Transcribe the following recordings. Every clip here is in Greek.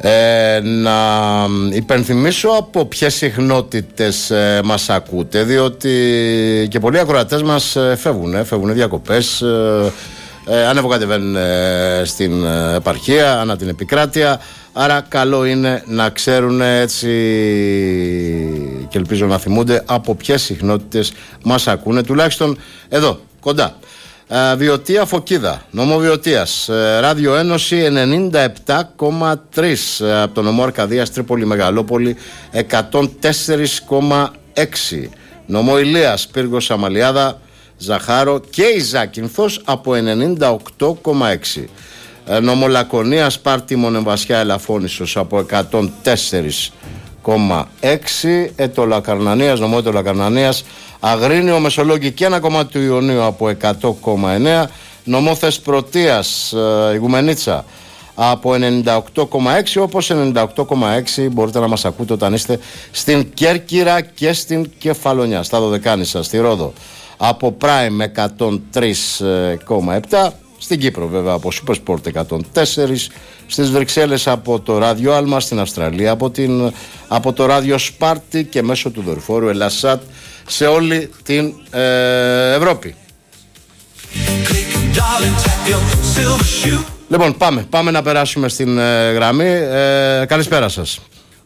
Να υπενθυμίσω από ποιες συχνότητες μας ακούτε, διότι και πολλοί ακροατές μας φεύγουν διακοπές, ανεβοκατεβαίνουν στην επαρχία, ανά την επικράτεια. Άρα καλό είναι να ξέρουν έτσι, και ελπίζω να θυμούνται από ποιες συχνότητες μας ακούνε, τουλάχιστον εδώ κοντά. Βιωτία Φωκίδα, νομό Βιωτίας, Ράδιο Ένωση 97,3, από το νομό Αρκαδίας Τρίπολη Μεγαλόπολη 104,6, νομό Ηλίας Πύργος Αμαλιάδα Ζαχάρο και η Ζάκυνθος από 98,6, νομό Λακωνίας Πάρτι Μονεμβασιά Ελαφώνησος από 104,6, Ετωλακαρνανίας, νομό Ετωλακαρνανίας Αγρίνιο Μεσολόγγι και ένα κομμάτι του Ιωνίου από 100,9, νομό Θεσπρωτείας Ιγουμενίτσα από 98,6, όπως 98,6 μπορείτε να μας ακούτε όταν είστε στην Κέρκυρα και στην Κεφαλονιά, στα Δωδεκάνησα, στη Ρόδο από Prime 103,7, στην Κύπρο βέβαια από Supersport 104, στις Βρυξέλλες από το Ράδιο Άλμα, στην Αυστραλία από το Ράδιο Σπάρτη και μέσω του δορυφόρου Ελασσάτ σε όλη την Ευρώπη. Λοιπόν, πάμε να περάσουμε στην γραμμή. Καλησπέρα σας.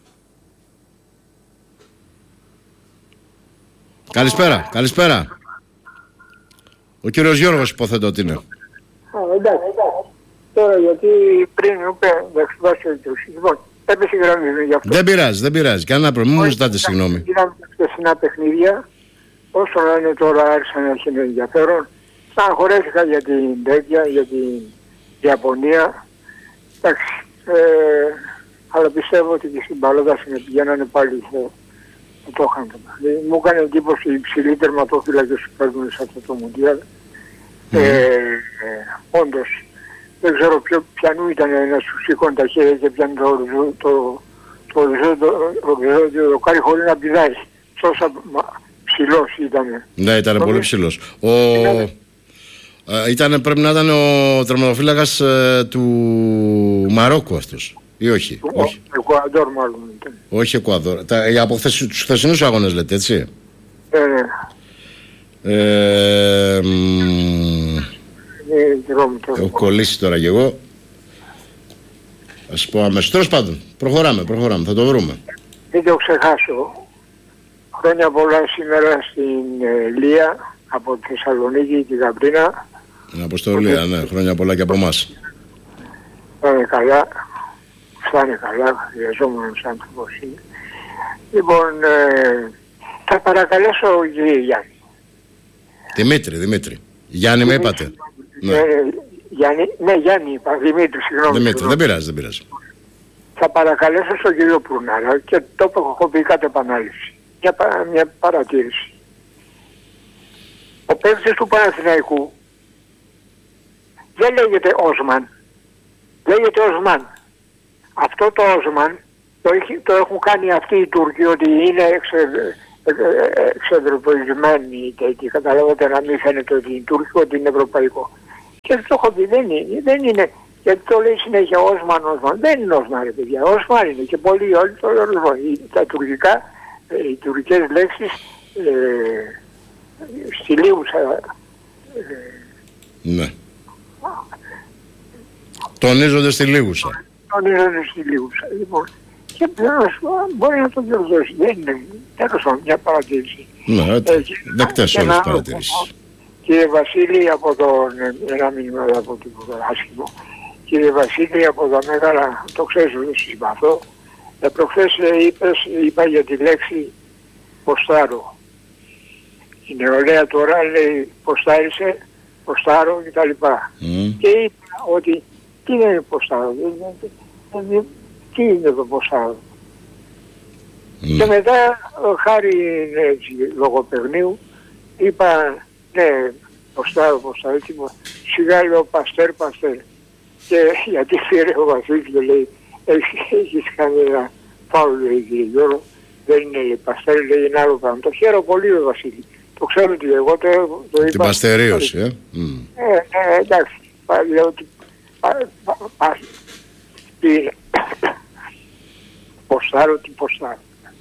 Καλησπέρα. Ο κύριος Γιώργος υποθέτω ότι είναι. Εντάξει. Τώρα γιατί πριν είπε λοιπόν, έπεσε η γραμμή γι' αυτό. Δεν πειράζει. Κανένα πρόβλημα, μου ζητάτε συγγνώμη. Είδαμε τα χθεσινά παιχνίδια. Όσο να είναι τώρα άρχισαν να έχει ενδιαφέρον. Στεναχωρέθηκα για την τέτοια, για την Ιαπωνία. Εντάξει. Αλλά πιστεύω ότι και στην Παλώτα πηγαίνανε πάλι το είχαν. Μου έκανε εντύπωση η υψηλή τερματοφύλακες που παίρνουν σε αυτό το Μουντιάλ. Όντως, δεν ξέρω ποιανού ήταν ένας που σήκωνε τα χέρια και πιάνε το οριζόντιο δοκάρι χωρίς να πηδάει. Τόσο ψηλός ήταν. Ναι, ήταν πολύ ψηλός. Πρέπει να ήταν ο τερματοφύλακας του Μαρόκου αυτός. Ή όχι? Εκουαδόρ μάλλον ήταν. Όχι Εκουαδόρ. Από τους χθεσινούς αγώνες λέτε, έτσι? Ναι. Έχω κολλήσει τώρα και εγώ. Ας πω αμέσως. Τέλος πάντων, προχωράμε, θα το βρούμε. Μην το ξεχάσω. Χρόνια πολλά σήμερα στην Λία από τη Θεσσαλονίκη, την Καπρίνα. Την Αποστολία, ναι, χρόνια πολλά και από εμάς. Θα είναι καλά, χρειαζόμουν σαν άνθρωπος είναι. Λοιπόν, θα παρακαλέσω κύριε Γιάννη. Δημήτρη. Γιάννη με είπατε. Γιάννη είπα, Δημήτρη, συγγνώμη. Δημήτρη, δεν πειράζει. Θα παρακαλέσω στον κύριο Πουρνάρα και το έχω πει κατ' επανάληψη. Μια παρατήρηση. Ο παίκτης του Παναθηναϊκού δεν λέγεται Όσμαν. Λέγεται Οσμάν. Αυτό το Όσμαν το έχουν κάνει αυτοί οι Τούρκοι ότι είναι εξευρωπαϊσμένοι και καταλάβατε να μην φαίνεται ότι είναι Τούρκο, ότι είναι ευρωπαϊκό. Και αυτό το έχω πει, δεν είναι. Γιατί το λέει συνέχεια Όσμαν. Δεν είναι Όσμαν ρε παιδιά. Όσμαν είναι και πολλοί όλοι το λένε. Τα τουρκικά, οι τουρκικές λέξεις στη Λίγουσα. Ναι. Τονίζονται στη Λίγουσα. Λοιπόν, και μπορεί να το διορθώσει. Δεν είναι. Τέλος πάντων, μια παρατήρηση. Ναι, δεκτές όλες τις παρατηρήσεις. Κύριε Βασίλη, από ένα μήνυμα από το άσχημο. Κύριε Βασίλη, από τα Μέγαρα, το ξέρεις ότι συμπαθώ. Προχθές είπα για τη λέξη ποστάρω. Η νεολαία τώρα λέει ποστάρισε, ποστάρω κτλ. Και είπα ότι τι είναι ποστάρω, τι είναι το ποστάρω. Και μετά, χάρη λογοπαιγνίου, είπα ναι, ποστάρω, σιγά λέω παστέρ. Και γιατί φέρε ο Βασίλης και λέει έχεις κάνει ένα φάουλ, λέει κύριε Γιώργο, δεν είναι λέει παστέρ, λέει ένα άλλο πράγμα. Το χαίρομαι πολύ ο Βασίλης. Το ξέρω ότι εγώ το είπα. Την παστερίωση, εντάξει. Λέω ότι ποστάρω, τι ποστάρω.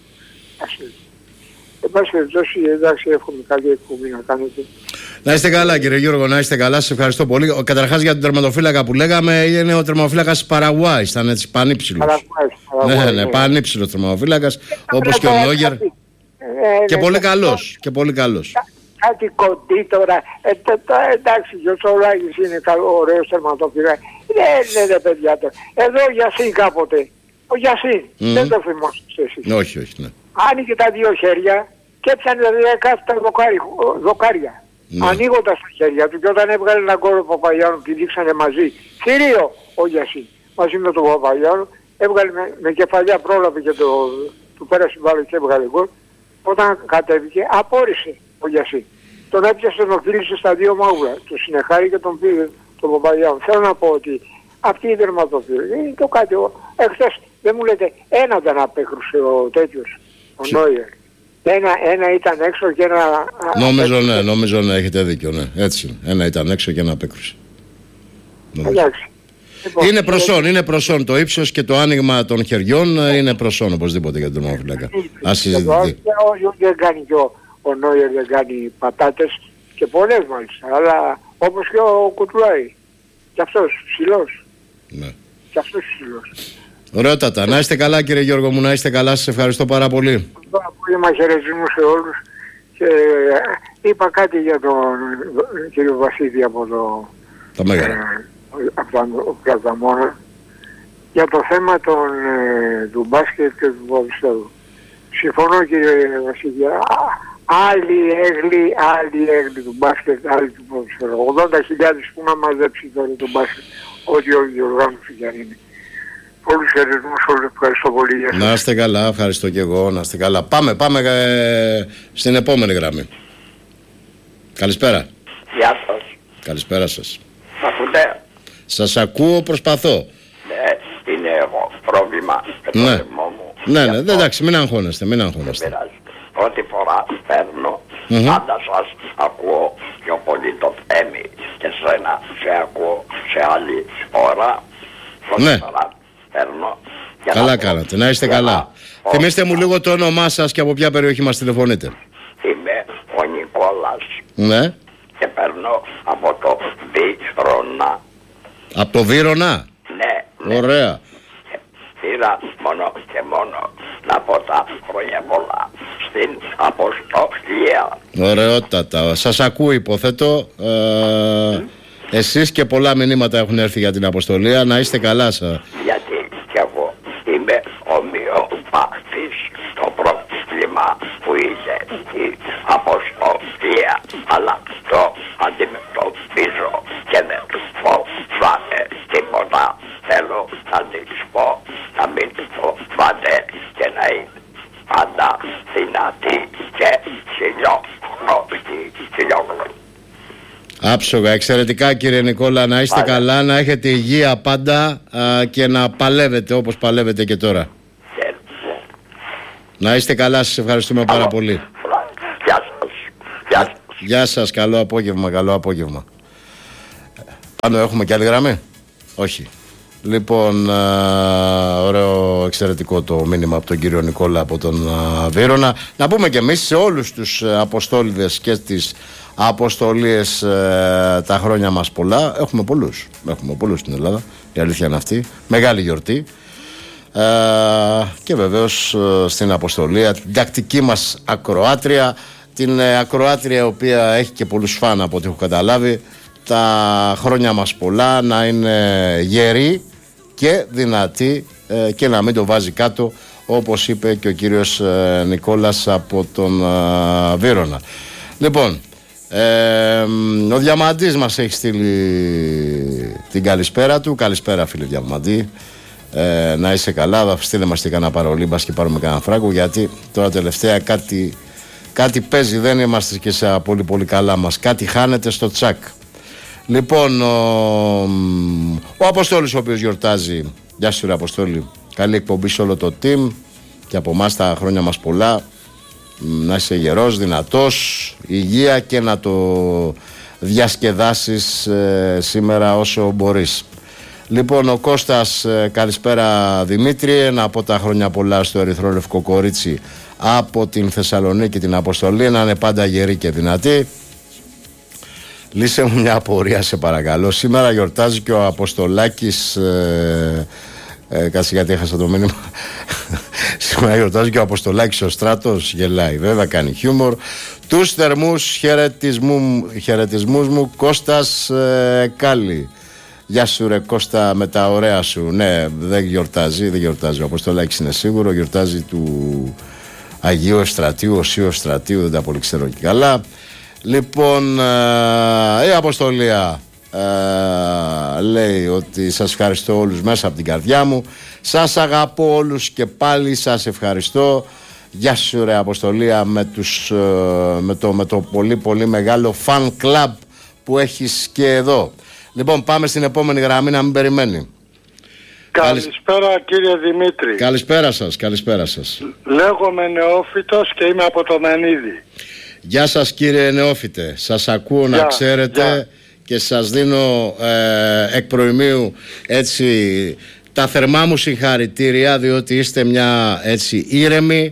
Εν πάση περιπτώσει, εντάξει, εύχομαι καλή εκπομπή να κάνετε. Να είστε καλά, κύριε Γιώργο, να είστε καλά. Σας ευχαριστώ πολύ. Καταρχάς για τον τερματοφύλακα που λέγαμε, είναι ο τερματοφύλακας της Παραγουάης. Ήταν έτσι πανύψηλος. Ναι, πανύψηλος τερματοφύλακας, όπως και ο Νόγερ. Και πολύ καλός. Και πολύ καλός. Κάτι κοντή τώρα. Εντάξει, ο Τσολάκης είναι ωραίος τερματοφύλακας. Ναι, παιδιά τώρα. Εδώ ο Γιασίν κάποτε. Ο Γιασίν. Δεν το θυμόσαστε εσείς. Όχι, ναι. Άνοιγε τα δύο χέρια και έπιανε τα δοκάρια. Ναι. Ανοίγοντας τα χέρια του, και όταν έβγαλε έναν γκολ ο Παπαγιάννου και δείξανε μαζί, θηρίο ο Γιασίν, μαζί με τον Παπαγιάννου, έβγαλε με κεφαλιά, πρόλαβε και του πέρασε μπάλα και έβγαλε γκολ. Όταν κατέβηκε, απόρρισε ο Γιασίν. Τον έπιασε, τον φίλησε στα δύο μάγουλα, του συνεχάρη και τον πήγε τον Παπαγιάννου. Θέλω να πω ότι αυτή η τερματοφύλακα είναι το κάτι. Εχθές δεν μου λέτε, ένα δεν απέκρουσε ο τέτοιος, ο Νόιερ. Ένα ήταν έξω και ένα... Νομίζω ναι, έχετε δίκιο, ναι. Έτσι είναι. Ένα ήταν έξω και ένα απέκρουσε. Εντάξει. Είναι προσόν. Το ύψος και το άνοιγμα των χεριών είναι προσόν οπωσδήποτε για τον τερματοφύλακα. Ας συζητηθεί. Δεν κάνει και ο Νόιερ δεν κάνει πατάτες και πολλές μάλιστα. Αλλά όπως και ο Κουτουλάι. Και αυτός ψηλός. Ναι. Και αυτός ψηλός. Ωραιότατα. Να είστε καλά, κύριε Γιώργο μου, να είστε καλά. Σας ευχαριστώ πάρα πολύ. Απόγευμα χαιρετισμού σε όλους και είπα κάτι για τον κύριο Βασίλη από τα Μέγαρα, από το Πλαταμόνα, για το θέμα του μπάσκετ και του ποδοσφαίρου. Συμφωνώ, κύριε Βασίλη, άλλη έγλη του μπάσκετ, άλλη του ποδοσφαίρου. 80.000 που να μαζέψει τώρα το μπάσκετ, ό,τι όλη η οργάνωση για είναι. Όλους χαιρετισμούς, όλους ευχαριστώ πολύ. Να είστε καλά, ευχαριστώ και εγώ, να είστε καλά. Πάμε στην επόμενη γραμμή. Καλησπέρα. Γεια σας. Καλησπέρα σας. Μ' ακούτε? Σας ακούω, προσπαθώ. Ναι, είναι εγώ πρόβλημα με το λαιμό μου. Ναι, εντάξει, μην αγχώνεστε. Δεν πειράζει. Πρώτη φορά παίρνω, πάντα σας ακούω πιο πολύ το Έμι και σένα σε ακούω σε άλλη ώρα. Ναι. Παίρνω. Καλά κάνατε, να είστε καλά. Θυμήστε μου λίγο το όνομά σας και από ποια περιοχή μας τηλεφωνείτε. Είμαι ο Νικόλας. Ναι. Και παίρνω από το Βύρωνα. Από το Βύρωνα? Ναι. Ωραία. Πήρα μόνο και μόνο να πω τα χρόνια πολλά στην αποστολία. Ωραιότατα. Σας ακούω, υποθέτω. Εσείς και πολλά μηνύματα έχουν έρθει για την αποστολία. Να είστε καλά σας. Γιατί κι εγώ είμαι ομοιοπαθής. Το πρόβλημα που είναι η αποστολία, αλλά το αντιμετωπίζω και δεν φοβάμαι τίποτα. Θέλω να της πω να μην φοβάται και να είναι πάντα δυνατή και χιλιόχρονη. Άψογα, εξαιρετικά, κύριε Νικόλα, να είστε καλά, να έχετε υγεία πάντα και να παλεύετε όπως παλεύετε και τώρα. Να είστε καλά, σας ευχαριστούμε πάρα πολύ. Γεια σας. Γεια σας, καλό απόγευμα. Πάνω έχουμε και άλλη γραμμή? Όχι. Λοιπόν, ωραίο, εξαιρετικό το μήνυμα από τον κύριο Νικόλα από τον Βύρωνα. Να πούμε και εμείς σε όλους τους αποστόλιδες και τις αποστολίες τα χρόνια μας πολλά. Έχουμε πολλούς στην Ελλάδα, η αλήθεια είναι αυτή. Μεγάλη γιορτή. Και βεβαίως στην αποστολία την τακτική μας ακροάτρια, την ακροάτρια η οποία έχει και πολλούς φαν από ό,τι έχω καταλάβει. Τα χρόνια μας πολλά, να είναι γερή και δυνατή και να μην το βάζει κάτω, όπως είπε και ο κύριος Νικόλας από τον Βύρωνα. Λοιπόν, ο Διαμαντής μας έχει στείλει την καλησπέρα του. Καλησπέρα, φίλε Διαμαντή. Να είσαι καλά, στείλε μας και κανένα παρολίμπας και πάρουμε κανένα φράγκο, γιατί τώρα τελευταία κάτι παίζει, δεν είμαστε και σε πολύ πολύ καλά μας, κάτι χάνεται στο τσακ. Λοιπόν, ο Αποστόλης ο οποίος γιορτάζει, γεια σου ρε Αποστόλη, καλή εκπομπή σε όλο το team και από εμάς τα χρόνια μας πολλά, να είσαι γερός, δυνατός, υγεία και να το διασκεδάσεις σήμερα όσο μπορείς. Λοιπόν, ο Κώστας, καλησπέρα Δημήτρη, να πω τα χρόνια πολλά στο ερυθρό λευκό κορίτσι από την Θεσσαλονίκη, την Αποστολή, να είναι πάντα γερή και δυνατή. Λύσε μου μια απορία σε παρακαλώ. Σήμερα γιορτάζει και ο Αποστολάκης, κάτσε γιατί έχασα το μήνυμα. Σήμερα γιορτάζει και ο Αποστολάκης ο Στράτος, γελάει βέβαια, κάνει χιούμορ. Τους θερμούς χαιρετισμούς μου, Κώστας Κάλλη. Γεια σου ρε Κώστα με τα ωραία σου. Ναι, δεν γιορτάζει ο Αποστολάκης, είναι σίγουρο. Γιορτάζει του Αγίου Ευστρατείου, Οσίου Ευστρατείου, δεν τα πολύ ξέρω και καλά. Λοιπόν, η Αποστολία λέει ότι σας ευχαριστώ όλους μέσα από την καρδιά μου. Σας αγαπώ όλους και πάλι σας ευχαριστώ. Γεια σου ρε Αποστολία με το πολύ πολύ μεγάλο fan club που έχεις και εδώ. Λοιπόν, πάμε στην επόμενη γραμμή να μην περιμένει. Καλησπέρα κύριε Δημήτρη. Καλησπέρα σας. Λέγομαι Νεόφυτος και είμαι από το Μενίδη. Γεια σας κύριε Νεόφυτε. Σας ακούω να ξέρετε και σας δίνω εκ προημίου έτσι τα θερμά μου συγχαρητήρια, διότι είστε μια έτσι ήρεμη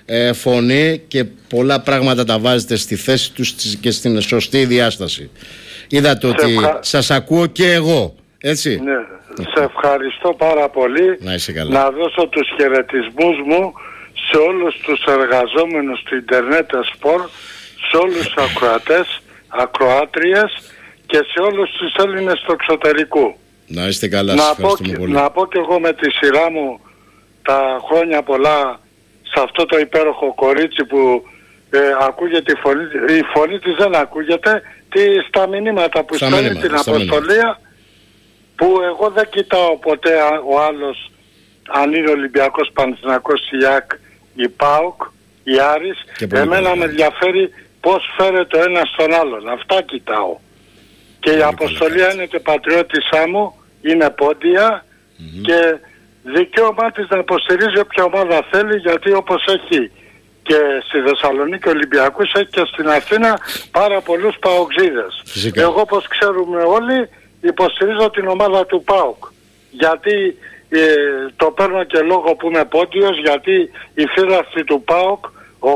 φωνή και πολλά πράγματα τα βάζετε στη θέση τους και στην σωστή διάσταση. Είδατε ότι σας ακούω και εγώ, έτσι. Ναι, σε ευχαριστώ πάρα πολύ. Να είσαι καλά. Να δώσω τους χαιρετισμούς μου σε όλους τους εργαζόμενους του Ιντερνετ Σπορ, σε όλους τους ακροατές, ακροάτριες και σε όλους τους Έλληνες του εξωτερικού. Να είστε καλά, σας ευχαριστούμε πολύ. Να πω και εγώ με τη σειρά μου τα χρόνια πολλά σε αυτό το υπέροχο κορίτσι που ακούγεται η φωνή της δεν ακούγεται, στα μηνύματα που στέλνει την Αποστολία, που εγώ δεν κοιτάω ποτέ ο άλλος αν είναι Ολυμπιακός, Παναθηναϊκός, ΙΑΚ, η ΠΑΟΚ, η Άρης. Εμένα με ενδιαφέρει πώς φέρεται ο ένας στον άλλον. Αυτά κοιτάω. Και η Αποστολία είναι και πατριώτησά μου, είναι πόντια και δικαίωμά της να υποστηρίζει όποια ομάδα θέλει, γιατί όπως έχει και στη Θεσσαλονίκη Ολυμπιακούς, έχει και στην Αθήνα πάρα πολλούς παοξίδες. Εγώ, όπως ξέρουμε όλοι, υποστηρίζω την ομάδα του ΠΑΟΚ, γιατί το παίρνω και λόγω που είμαι πόντιος, γιατί οι φίλαθλοι του ΠΑΟΚ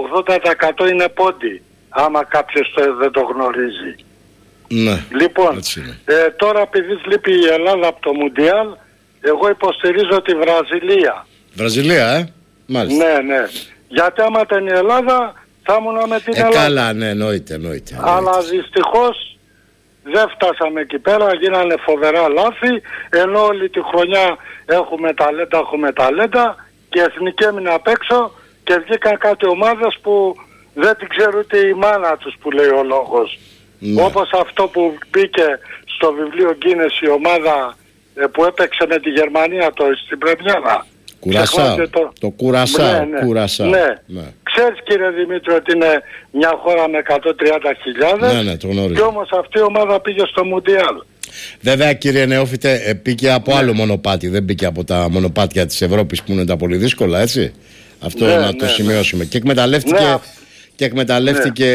80% είναι πόντιοι, άμα κάποιος δεν το γνωρίζει. Ναι, λοιπόν, τώρα επειδή λείπει η Ελλάδα από το Μουντιάλ, εγώ υποστηρίζω τη Βραζιλία. Βραζιλία, μάλιστα. Ναι. Γιατί άμα ήταν η Ελλάδα θα ήμουν με την Ελλάδα. Καλά, ναι, εννοείται. Αλλά δυστυχώς δεν φτάσαμε εκεί πέρα, γίνανε φοβερά λάθη, ενώ όλη τη χρονιά έχουμε ταλέντα και η εθνική έμεινε απ' έξω και βγήκαν κάτι ομάδες που δεν την ξέρουν ούτε η μάνα τους, που λέει ο λόγος. Ναι. Όπως αυτό που μπήκε στο βιβλίο Γκίνες η ομάδα που έπαιξε με τη Γερμανία στην πρεμιέρα. Το Κουρασάο. Ναι. Ξέρεις κύριε Δημήτρη ότι είναι μια χώρα με 130.000 ναι, το γνωρίζω. Και όμως αυτή η ομάδα πήγε στο Μουντιάλ. Βέβαια κύριε Νεόφυτε, πήγε από άλλο μονοπάτι, δεν πήγε από τα μονοπάτια της Ευρώπης που είναι τα πολύ δύσκολα, έτσι. Αυτό να το σημειώσουμε. Και εκμεταλλεύτηκε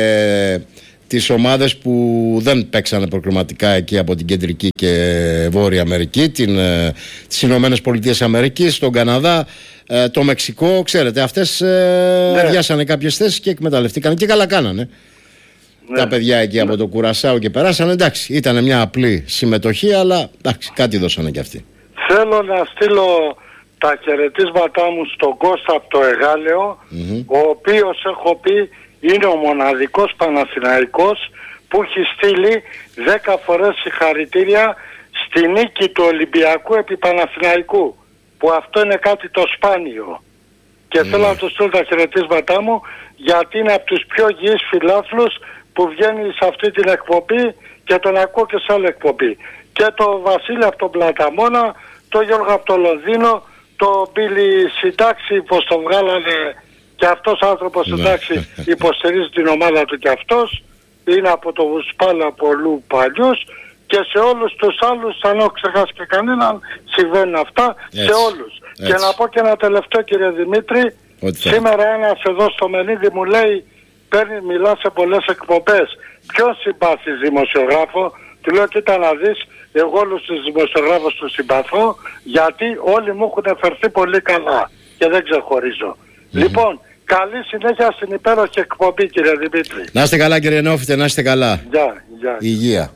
τις ομάδες που δεν παίξανε προκριματικά εκεί από την Κεντρική και Βόρεια Αμερική, τις Ηνωμένες Πολιτείες Αμερικής, τον Καναδά, το Μεξικό, ξέρετε, αυτές διάσανε κάποιες θέσεις και εκμεταλλευτήκαν και καλά κάνανε. Τα παιδιά εκεί από το Κουρασάο και περάσανε, εντάξει, ήταν μια απλή συμμετοχή, αλλά εντάξει, κάτι δώσανε κι αυτοί. Θέλω να στείλω τα χαιρετίσματά μου στον Κώστα από το Εγάλεο, ο οποίος έχω πει είναι ο μοναδικός Παναθηναϊκός που έχει στείλει 10 φορές συγχαρητήρια στη νίκη του Ολυμπιακού επί Παναθηναϊκού, που αυτό είναι κάτι το σπάνιο. Και θέλω να του στείλω τα χαιρετίσματά μου, γιατί είναι από τους πιο γης φιλάθλους που βγαίνει σε αυτή την εκπομπή και τον ακούω και σε άλλη εκπομπή. Και το Βασίλη από τον Πλαταμόνα, το Γιώργο από το Λονδίνο, το Μπίλι Συντάξη, πως το βγάλανε, και αυτός άνθρωπος εντάξει υποστηρίζει την ομάδα του και αυτός, είναι από το Σπάλα πολλού παλιούς, και σε όλους τους άλλους, αν έχω ξεχάσει και κανέναν, συμβαίνουν αυτά σε όλους. Και να πω και ένα τελευταίο κύριε Δημήτρη, σήμερα ένας εδώ στο Μενίδη μου λέει, μιλά σε πολλές εκπομπές, ποιον συμπάθεις δημοσιογράφο? Του λέω, κοίτα να δεις, εγώ όλους τους δημοσιογράφους τους συμπαθώ, γιατί όλοι μου έχουν φερθεί πολύ καλά και δεν ξεχωρίζω. Λοιπόν, καλή συνέχεια στην υπέροχη εκπομπή, κύριε Δημήτρη. Να είστε καλά, κύριε Νεόφιτε, να είστε καλά. Γεια. Υγεία.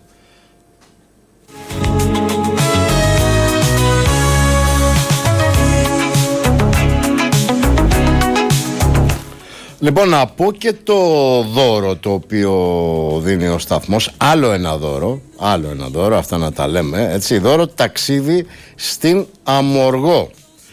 Λοιπόν, να πω και το δώρο το οποίο δίνει ο σταθμός. Άλλο ένα δώρο, αυτά να τα λέμε, έτσι. Δώρο ταξίδι στην Αμοργό.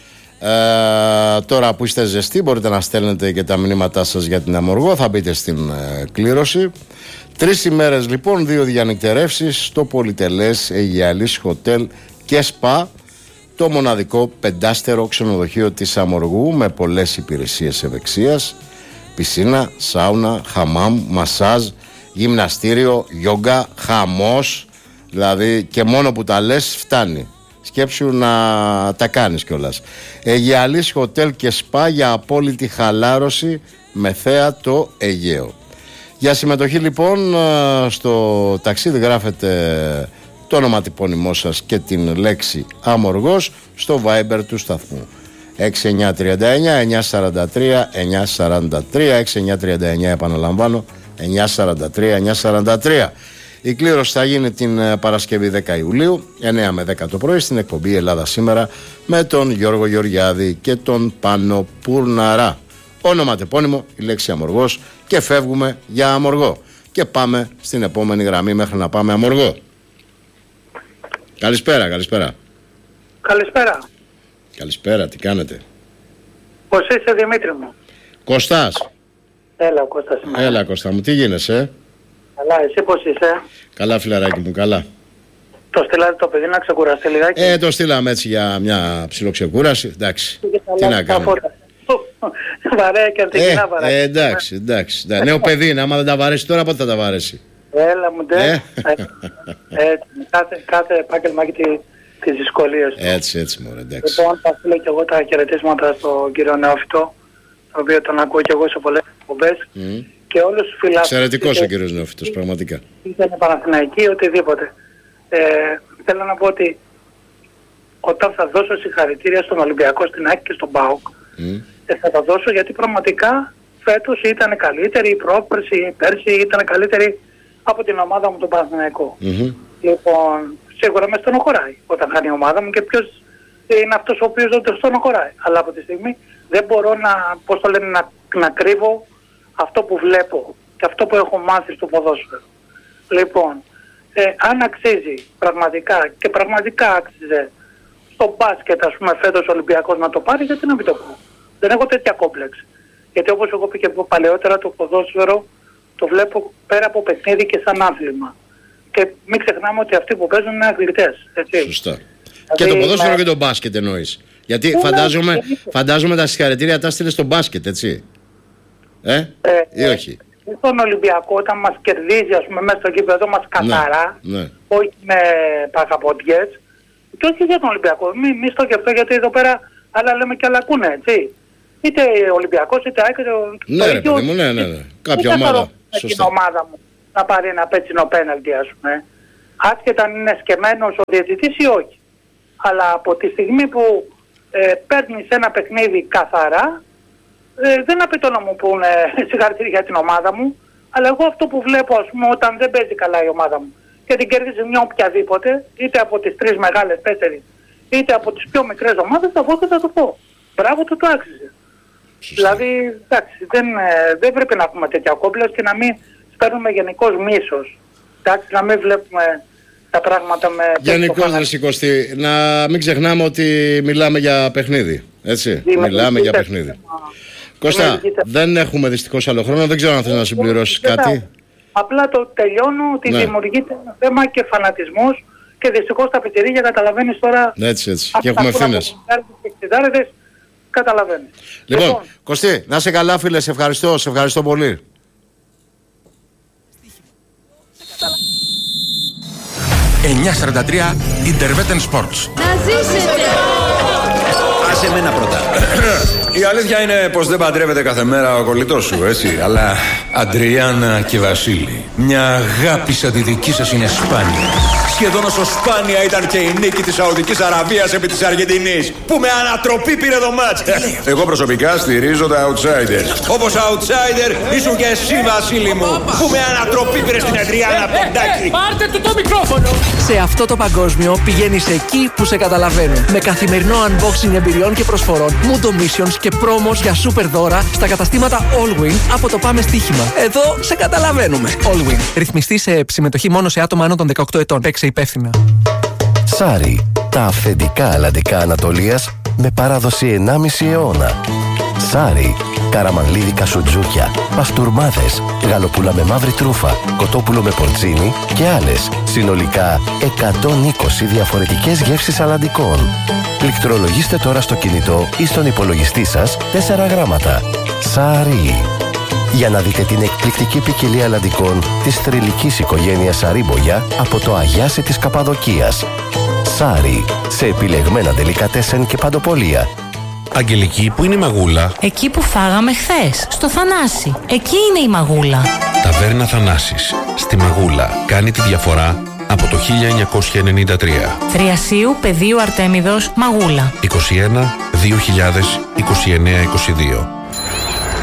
Τώρα που είστε ζεστοί μπορείτε να στέλνετε και τα μηνύματά σας για την Αμοργό. Θα μπείτε στην κλήρωση. 3 ημέρες λοιπόν, 2 διανυκτερεύσεις στο πολυτελές Αιγιαλής Hotel και Σπα, το μοναδικό 5στερο ξενοδοχείο της Αμοργού με πολλές υπηρεσίες ευεξίας, πισίνα, σάουνα, χαμάμ, μασάζ, γυμναστήριο, γιόγκα, χαμός. Δηλαδή και μόνο που τα λες φτάνει. Σκέψου να τα κάνεις κιόλας. Αιγιαλής Hotel και Σπα για απόλυτη χαλάρωση με θέα το Αιγαίο. Για συμμετοχή λοιπόν στο ταξίδι γράφετε το ονοματεπώνυμό σας και την λέξη Αμοργός στο Viber του σταθμού. 6939 943 943 6939, επαναλαμβάνω, 943 943. Η κλήρωση θα γίνει την Παρασκευή 10 Ιουλίου 9 με 10 το πρωί στην εκπομπή Ελλάδα Σήμερα με τον Γιώργο Γεωργιάδη και τον Πάνο Πουρναρά. Ονοματεπώνυμο, η λέξη Αμοργός, και φεύγουμε για Αμοργό. Και πάμε στην επόμενη γραμμή μέχρι να πάμε Αμοργό. Καλησπέρα. Καλησπέρα, τι κάνετε? Πώς είσαι, Δημήτρη μου? Κωστάς. Έλα, Κώστα μου, τι γίνεσαι? Καλά, εσύ πώς είσαι? Καλά, φιλαράκι μου, καλά. Το στείλατε το παιδί να ξεκουραστεί λιγάκι? Το στείλαμε έτσι για μια ψιλοξεκούραση. Εντάξει, τι να κάνουμε. Βαρέα και αντικεινά βαρέα. Εντάξει. Νέο παιδί είναι, άμα δεν τα βαρέσει τώρα, πότε θα τα βαρέσει? Έλα μου, κάθε επάγγελμα έχει τις δυσκολίες του. Έτσι μωρέ, εντάξει. Λοιπόν, θα στείλω και εγώ τα χαιρετίσματα στον κύριο Νεόφιτο, τον οποίο τον ακούω και εγώ σε πολλές εκπομπές. Και όλους τους φιλάθλους. Εξαιρετικός ο κύριος Νεόφιτος, πραγματικά. Ήταν Παναθηναϊκοί, οτιδήποτε. Θέλω να πω ότι όταν θα δώσω συγχαρητήρια στον Ολυμπιακό, στην ΑΕΚ και στον ΠΑΟΚ, θα τα δώσω γιατί πραγματικά φέτος ήταν καλύτερη, η πρόπερση, πέρσι ήταν καλύτερη από την ομάδα μου, τον Παναθηναϊκό. Λοιπόν, σίγουρα με στενοχωράει όταν χάνει η ομάδα μου και ποιος είναι αυτός ο οποίος δεν το στενοχωράει. Αλλά από τη στιγμή δεν μπορώ να κρύβω αυτό που βλέπω και αυτό που έχω μάθει στο ποδόσφαιρο. Λοιπόν, αν αξίζει πραγματικά και πραγματικά άξιζε στο μπάσκετ, ας πούμε, φέτος ο Ολυμπιακός να το πάρει, γιατί να μην το πω. Δεν έχω τέτοια κόμπλεξ. Γιατί όπως εγώ πει και παλαιότερα, το ποδόσφαιρο το βλέπω πέρα από παιχνίδι και σαν άθλημα. Και μην ξεχνάμε ότι αυτοί που παίζουν είναι αθλητές. Σωστά. Και το ποδόσφαιρο και το μπάσκετ εννοείς? Γιατί φαντάζομαι τα συγχαρητήρια τα στείλες στο μπάσκετ, έτσι? Ή όχι? Στον Ολυμπιακό, όταν μας κερδίζει, ας πούμε, μέσα στο γήπεδο μας καθαρά, όχι με παγαποντιές, και όχι για τον Ολυμπιακό. Μη στο και αυτό, γιατί εδώ πέρα άλλα λέμε και άλλα ακούνε, έτσι. Είτε Ολυμπιακός, είτε άκρη. Ναι, ρε παιδί μου, ναι. Κάποια ομάδα. Την ομάδα μου να πάρει ένα πέτσινο πέναλτι, ας πούμε. Άσχετα αν είναι σκεμμένος ο διαιτητής ή όχι. Αλλά από τη στιγμή που παίρνεις ένα παιχνίδι καθαρά, δεν απαιτώ να μου πούνε συγχαρητήρια για την ομάδα μου, αλλά εγώ αυτό που βλέπω, ας πούμε, όταν δεν παίζει καλά η ομάδα μου και την κερδίζει μια οποιαδήποτε, είτε από τις 3 μεγάλες, 4, είτε από τις πιο μικρές ομάδες, θα βγω και θα το πω. Μπράβο, το άξιζε. Δηλαδή, εντάξει, δεν πρέπει να έχουμε τέτοια κόμπλες και να μην παίρνουμε γενικώς μίσος. Εντάξει, να μην βλέπουμε τα πράγματα με... Γενικώς, ρε Σικωστή, να μην ξεχνάμε ότι μιλάμε για παιχνίδι. Έτσι, μιλάμε για παιχνίδι. Κώστα, δεν έχουμε δυστυχώς άλλο χρόνο, δεν ξέρω αν θες να συμπληρώσεις κάτι. Απλά το τελειώνω ότι δημιουργείται ένα θέμα και φανατισμός και δυστυχώς τα πιτσιρίκια καταλαβαίνεις τώρα... Έτσι, και έχουμε ευθύνες. Καταλαβαίνεις. Λοιπόν, Κωστή, να είσαι καλά φίλε, σε ευχαριστώ πολύ. ...943 Interveten Sports. Να ζήσετε! Άσε εμένα πρώτα. Η αλήθεια είναι πως δεν παντρεύεται κάθε μέρα ο κολλητός σου, έτσι. Αλλά Αντριάννα και Βασίλη, μια αγάπη σαν τη δική σας είναι σπάνια. Σχεδόν όσο σπάνια ήταν και η νίκη της Σαουδικής Αραβίας επί της Αργεντινής, που με ανατροπή πήρε το μάτς. Εγώ προσωπικά στηρίζω τα outsiders. Όπως outsider ήσουν και εσύ, Βασίλη μου, που με ανατροπή πήρε στην Αντριάννα Ποντάκη. Πάρτε του το μικρόφωνο. Σε αυτό το παγκόσμιο πηγαίνεις εκεί που σε καταλαβαίνουν. Με καθημερινό unboxing εμπειριών και προσφορών, Mundo Missions και promos για super δώρα στα καταστήματα Allwin από το Πάμε Στοίχημα. Εδώ σε καταλαβαίνουμε. Allwin. Ρυθμιστή σε συμμετοχή μόνο σε άτομα άνω των 18 ετών. Παίξε υπεύθυνα. Σάρι. Τα αυθεντικά αλλαντικά Ανατολίας με παράδοση 1,5 αιώνα. Σάρι. Καραμανλίδικα σουτζούκια, παστούρμάδες, γαλοπούλα με μαύρη τρούφα, κοτόπουλο με πορτσίνι και άλλες. Συνολικά 120 διαφορετικές γεύσεις αλλαντικών. Πληκτρολογήστε τώρα στο κινητό ή στον υπολογιστή σας 4 γράμματα. Σάρι. Για να δείτε την εκπληκτική ποικιλία αλλαντικών της θρυλικής οικογένειας Σαρίμπογια από το Αγιάσι της Καπαδοκίας. Σάρι. Σε επιλεγμένα ντελικατέσεν και παντοπολία. Αγγελική, που είναι η Μαγούλα? Εκεί που φάγαμε χθες, στο Θανάση. Εκεί είναι η Μαγούλα. Ταβέρνα Θανάσης. Στη Μαγούλα. Κάνει τη διαφορά από το 1993. Θριασίου, Πεδίου Αρτέμιδος, Μαγούλα. 21 2000 29 22.